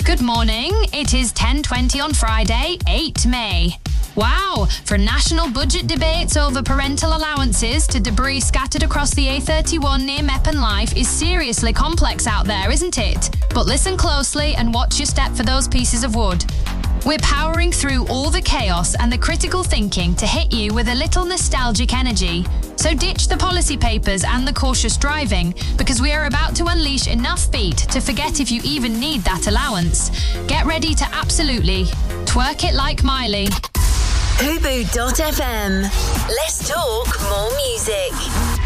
Good morning. It is 10:20 on Friday, 8 May. Wow, from national budget debates over parental allowances to debris scattered across the A31 near Meppen Life is seriously complex out there, isn't it? But listen closely and watch your step for those pieces of wood. We're powering through all the chaos and the critical thinking to hit you with a little nostalgic energy. So ditch the policy papers and the cautious driving, because we are about to unleash enough beat to forget if you even need that allowance. Get ready to absolutely twerk it like Miley. Hubu.fm. Let's talk more music.